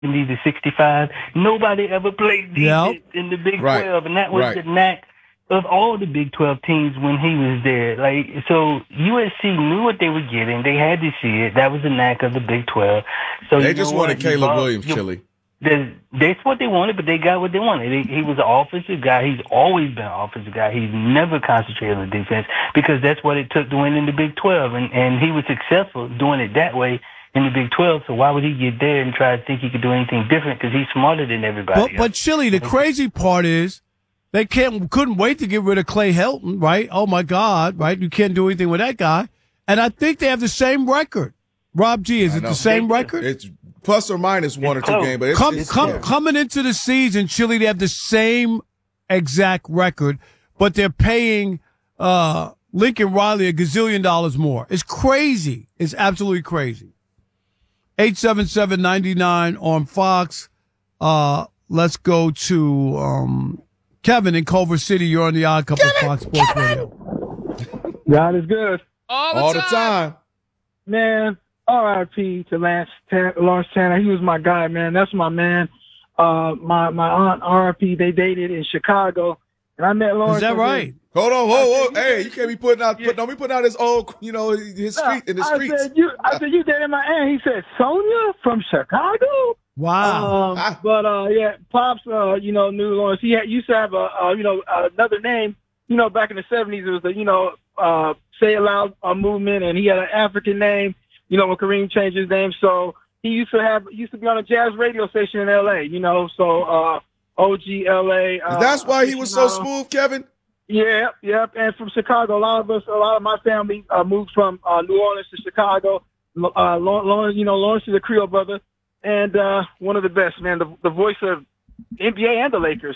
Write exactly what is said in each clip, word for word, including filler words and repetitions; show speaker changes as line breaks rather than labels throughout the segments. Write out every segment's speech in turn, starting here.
seventy to sixty-five. Nobody ever played defense yep. in the Big
right.
twelve, and that was
right.
the knack of all the Big twelve teams when he was there. Like, so U S C knew what they were getting. They had to see it. That was the knack of the Big twelve. So
they
you
just
know
wanted
what?
Caleb
bought,
Williams,
you,
Chili.
That's what they wanted, but they got what they wanted. He, he was an offensive guy. He's always been an offensive guy. He's never concentrated on defense because that's what it took to win in the Big twelve, and, and he was successful doing it that way in the Big twelve. So why would he get there and try to think he could do anything different? Because he's smarter than everybody
but,
else.
But Chili, the crazy part is they can't couldn't wait to get rid of Clay Helton, right? Oh my God, right? You can't do anything with that guy. And I think they have the same record. Rob G, is I it know. the same record?
It's plus or minus one
it's
or two
close.
games, but it's,
come,
it's
come,
yeah.
coming into the season, Chili, they have the same exact record, but they're paying uh, Lincoln Riley a gazillion dollars more. It's crazy. It's absolutely crazy. eight seven seven, nine nine on Fox. Uh, let's go to um, Kevin in Culver City. You're on the Odd Couple Kevin, Fox Sports Kevin.
Radio. God is good.
All the
All
time.
the time.
Man, R I P to Lance Tan- Lawrence Tanner. He was my guy, man. That's my man. Uh, my my aunt R I P. They dated in Chicago, and I met Lawrence.
Is that right?
Hold on, hold, hold. Hey, you can't be putting out. Put, don't be putting out his old, you know, his street in the streets.
I said you. I said you dated my aunt. He said Sonia from Chicago.
Wow.
Um, ah. But uh, yeah, pops. Uh, you know, knew Lawrence. He had, used to have a, uh, you know, another name. You know, back in the seventies, it was the, you know, uh, Say It Loud uh, movement, and he had an African name. You know, when Kareem changed his name, so he used to have used to be on a jazz radio station in L A. You know, so uh, O G L A. Uh,
That's why he was so smooth, Kevin.
Yeah, yep. And from Chicago, a lot of us, a lot of my family uh, moved from uh, New Orleans to Chicago. Uh, Lawrence, you know, Lawrence is a Creole brother, and uh, one of the best, man. The, the voice of N B A and the Lakers.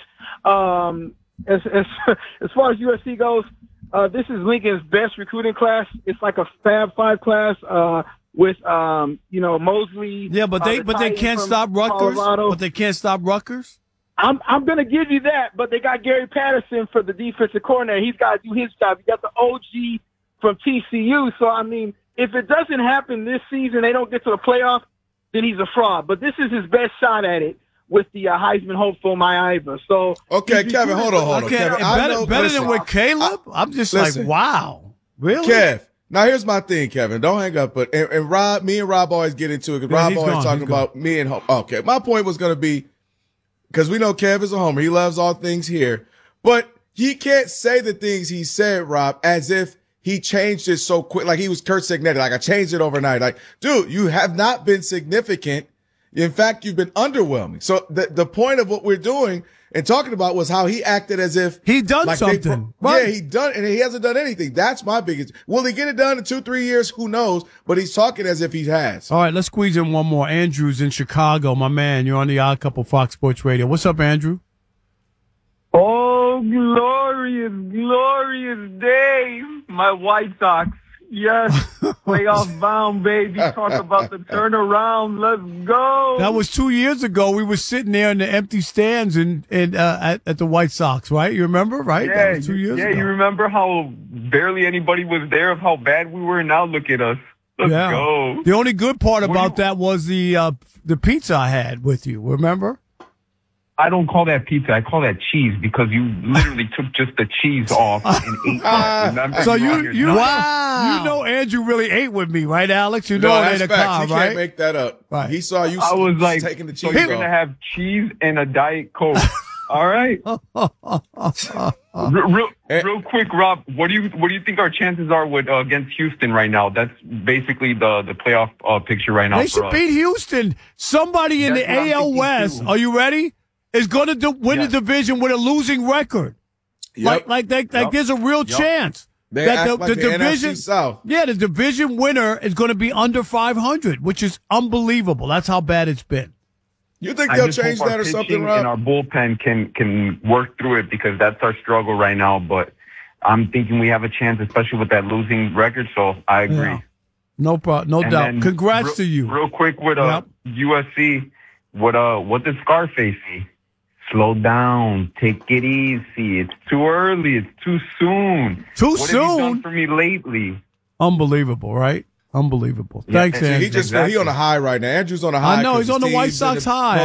Um, as as as far as U S C goes, uh, this is Lincoln's best recruiting class. It's like a Fab Five class. Uh, With um, you know, Mosley.
Yeah, but they
uh, the
but they can't stop Rutgers.
Colorado.
But they can't stop Rutgers.
I'm I'm gonna give you that, but they got Gary Patterson for the defensive coordinator. He's got to do his job. You got the O G from T C U. So I mean, if it doesn't happen this season, they don't get to the playoff, then he's a fraud. But this is his best shot at it with the uh, Heisman hopeful Mike Iver. So
okay, Kevin, hold on, hold on.
Okay,
Kevin,
better
know,
better
listen,
than with Caleb. I, I'm just
listen,
like, wow, really,
Kev. Now, here's my thing, Kevin. Don't hang up. But and, and Rob, me and Rob always get into it because
Yeah,
Rob
he's
always
gone,
talking
he's
about me and home. Okay, my point was going to be because we know Kev is a homer. He loves all things here. But he can't say the things he said, Rob, as if he changed it so quick. Like he was Kurt Signetti. Like I changed it overnight. Like, dude, you have not been significant. In fact, you've been underwhelming. So the, the point of what we're doing and talking about was how he acted as if
he done
like
something.
They,
right.
Yeah, he done, and he hasn't done anything. That's my biggest. Will he get it done in two, three years? Who knows? But he's talking as if he has.
All right, let's squeeze in one more. Andrew's in Chicago, my man. You're on the Odd Couple Fox Sports Radio. What's up, Andrew?
Oh, glorious, glorious day. My White Sox. Yes, playoff bound, baby. Talk about the turnaround. Let's go.
That was two years ago. We were sitting there in the empty stands and and uh, at, at the White Sox, right? You remember, right?
Yeah,
that was two years
yeah.
ago.
You remember how barely anybody was there of how bad we were. Now look at us. Let's
yeah.
go.
The only good part
What
about
you,
that was the uh, the pizza I had with you. Remember?
I don't call that pizza. I call that cheese because you literally took just the cheese off and ate that. Remember?
So
you
you you wow. you know Andrew really ate with me, right, Alex? You know
no,
it ain't a car,
he
right?
Can't make that up.
Right.
He saw you.
I was like,
taking the cheese
so you're
off.
gonna have cheese and a Diet Coke. All right. real, real, real quick, Rob. What do you what do you think our chances are with uh, against Houston right now? That's basically the the playoff uh, picture right now.
They
for
should
us.
beat Houston. Somebody in
That's
the
what I'm
A L
thinking,
West.
too.
Are you ready? Is going to do, win
Yes.
the division with a losing record.
Yep.
Like like they, like
Yep.
there's a real
Yep.
chance
They
that
act
the,
like
the
the N F C
division
South.
Yeah, the division winner is going to be under five hundred, which is unbelievable. That's how bad it's been.
You think
I
they'll
just
change
hope
that
our
or something,
pitching
Rob?
and our bullpen can can work through it because that's our struggle right now. But I'm thinking we have a chance, especially with that losing record. So I agree.
Yeah. No problem, no
And
doubt.
then
Congrats
real,
to you.
Real quick with uh,
Yep.
U S C, what uh what did Scarface say? Slow down, take it easy. It's too early. It's too soon.
Too
what
soon?
What have you done for me lately?
Unbelievable, right? Unbelievable.
Yeah,
Thanks,
and
See,
Andrew.
he just
Exactly.
he on a high right now. Andrew's on a high.
I know
'cause
he's on
his
the White
team's in
Sox
the
high.